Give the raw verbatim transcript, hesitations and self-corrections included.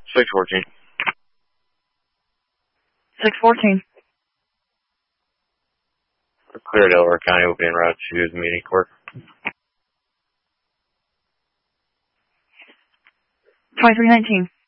six fourteen. six fourteen. Clear Delaware County will be en route to the meeting court. twenty-three nineteen.